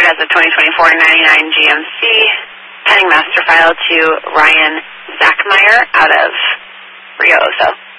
has a 2024 99 GMC, pending master file to Ryan Zachmeyer out of Rio Oso.